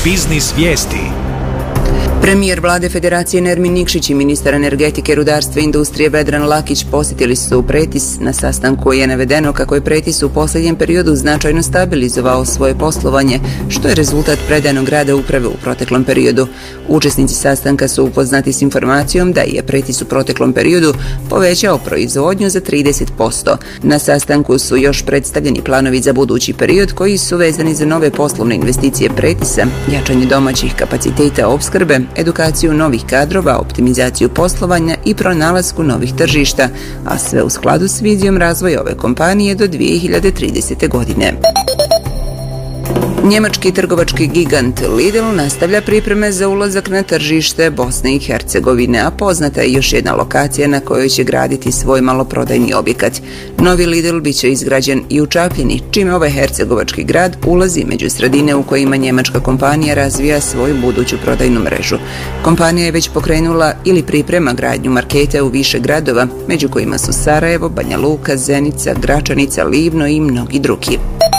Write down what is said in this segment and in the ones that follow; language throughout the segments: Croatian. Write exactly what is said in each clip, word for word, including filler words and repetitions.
Biznis vijesti. Premijer vlade Federacije Nermin Nikšić i ministar energetike, rudarstva i industrije Vedran Lakić posjetili su Pretis. Na sastanku je navedeno kako je Pretis u posljednjem periodu značajno stabilizovao svoje poslovanje, što je rezultat predanog rada uprave u proteklom periodu. Učesnici sastanka su upoznati s informacijom da je Pretis u proteklom periodu povećao proizvodnju za trideset posto. Na sastanku su još predstavljeni planovi za budući period koji su vezani za nove poslovne investicije Pretisa, jačanje domaćih kapaciteta opskrbe, edukaciju novih kadrova, optimizaciju poslovanja i pronalasku novih tržišta, a sve u skladu s vizijom razvoja ove kompanije do dvije hiljade tridesete. godine. Njemački trgovački gigant Lidl nastavlja pripreme za ulazak na tržište Bosne i Hercegovine, a poznata je još jedna lokacija na kojoj će graditi svoj maloprodajni objekat. Novi Lidl bit će izgrađen i u Čapljini, čime ovaj hercegovački grad ulazi među sredine u kojima njemačka kompanija razvija svoju buduću prodajnu mrežu. Kompanija je već pokrenula ili priprema gradnju marketa u više gradova, među kojima su Sarajevo, Banja Luka, Zenica, Gračanica, Livno i mnogi drugi.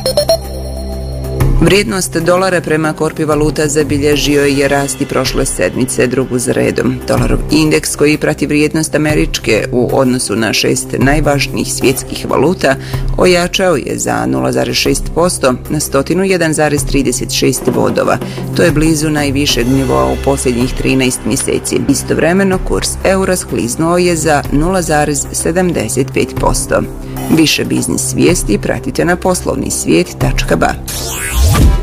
Vrijednost dolara prema korpi valuta zabilježio je rast i prošle sedmice, drugu za redom. Dolarov indeks koji prati vrijednost američke u odnosu na šest najvažnijih svjetskih valuta ojačao je za nula zarez šest posto na sto jedan zarez trideset šest bodova. To je blizu najvišeg nivoa u posljednjih trinaest mjeseci. Istovremeno kurs eura skliznuo je za nula zarez sedamdeset pet posto. Više biznis vijesti pratite na poslovni svijet tačka ba.